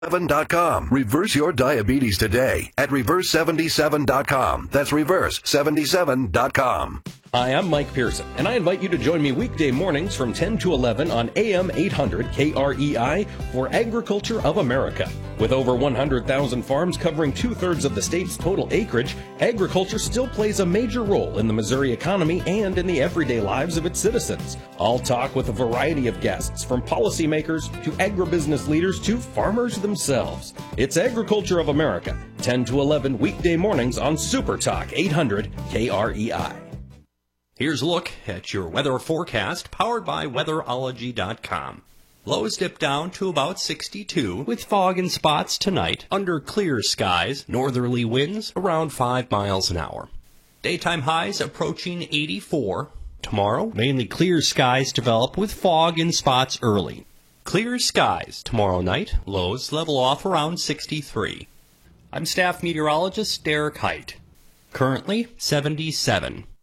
7.com. Reverse your diabetes today at reverse77.com. That's reverse77.com. Hi, I'm Mike Pearson, and I invite you to join me weekday mornings from 10 to 11 on AM 800 KREI for Agriculture of America. With over 100,000 farms covering two-thirds of the state's total acreage, agriculture still plays a major role in the Missouri economy and in the everyday lives of its citizens. I'll talk with a variety of guests, from policymakers to agribusiness leaders to farmers themselves. It's Agriculture of America, 10 to 11 weekday mornings on Super Talk 800 KREI. Here's a look at your weather forecast powered by weatherology.com. Lows dip down to about 62 with fog in spots tonight under clear skies, northerly winds around 5 miles an hour. Daytime highs approaching 84. Tomorrow, mainly clear skies develop with fog in spots early. Clear skies tomorrow night, lows level off around 63. I'm staff meteorologist Derek Height. Currently 77.